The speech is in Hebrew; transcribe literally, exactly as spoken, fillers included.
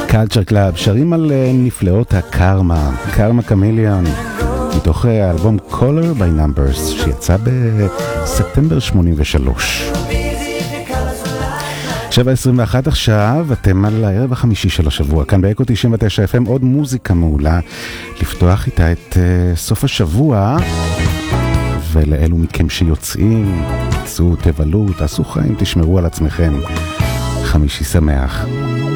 קלצ'ר קלאב שרים על נפלאות הקרמה, קרמה קמיליון, מתוך האלבום Color by Numbers שיצא בספטמבר שמונים ושלוש. שבע עשרים ואחת עכשיו, אתם על הערב החמישי של השבוע, כאן באקו תשעים ותשע אף אם, עוד מוזיקה מעולה, לפתוח איתה את uh, סוף השבוע, ולאלו מכם שיוצאים, צאו, תבלו, תעשו חיים, תשמרו על עצמכם. חמישי שמח.